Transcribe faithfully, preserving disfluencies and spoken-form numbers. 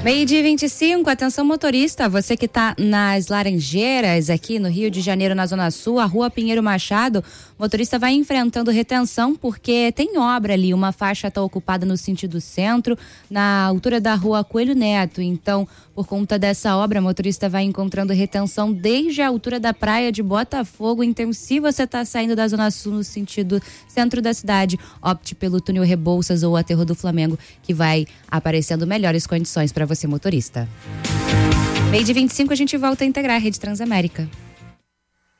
Meio-dia e vinte e cinco, atenção motorista, você que está nas Laranjeiras, aqui no Rio de Janeiro, na Zona Sul, a Rua Pinheiro Machado, o motorista vai enfrentando retenção porque tem obra ali, uma faixa está ocupada no sentido centro, na altura da Rua Coelho Neto. Então, por conta dessa obra, o motorista vai encontrando retenção desde a altura da praia de Botafogo. Então, se você está saindo da Zona Sul no sentido centro da cidade, opte pelo túnel Rebouças ou Aterro do Flamengo, que vai aparecendo melhores condições para você, motorista. Meio de vinte e cinco, a gente volta a integrar a Rede Transamérica.